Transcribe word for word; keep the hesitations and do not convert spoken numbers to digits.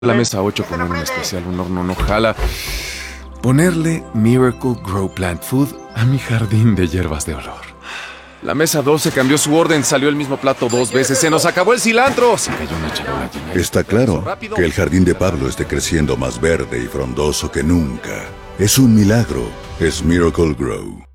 La mesa ocho con un especial, un horno no jala. Ponerle Miracle Grow Plant Food a mi jardín de hierbas de olor. La mesa doce cambió su orden, salió el mismo plato dos veces. ¡Se nos acabó el cilantro! Se cayó una charola llena. Está claro que el jardín de Pablo esté creciendo más verde y frondoso que nunca. Es un milagro. Es Miracle Grow.